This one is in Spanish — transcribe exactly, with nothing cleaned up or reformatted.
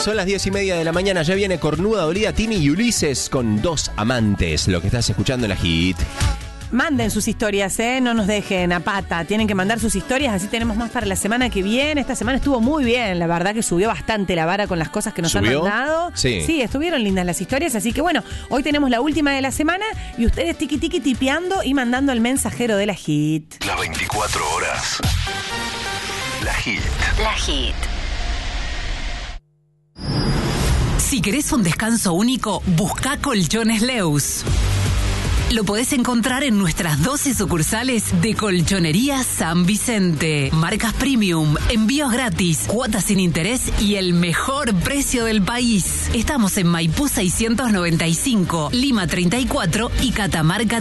son las diez y media de la mañana. Ya viene Cornuda Dolida, Tini y Ulises con Dos Amantes. Lo que estás escuchando en la Hit. Manden sus historias, ¿eh? No nos dejen a pata. Tienen que mandar sus historias, así tenemos más para la semana que viene. Esta semana estuvo muy bien, la verdad que subió bastante la vara con las cosas que nos ¿Subió? han mandado. Sí. Sí, estuvieron lindas las historias, así que bueno, hoy tenemos la última de la semana y ustedes tiqui tiqui tipeando y mandando al mensajero de la Hit. Las veinticuatro horas. La Hit. La Hit. Si querés un descanso único, busca Colchones Leus. Lo podés encontrar en nuestras doce sucursales de Colchonería San Vicente. Marcas premium, envíos gratis, cuotas sin interés y el mejor precio del país. Estamos en Maipú seiscientos noventa y cinco, Lima treinta y cuatro y Catamarca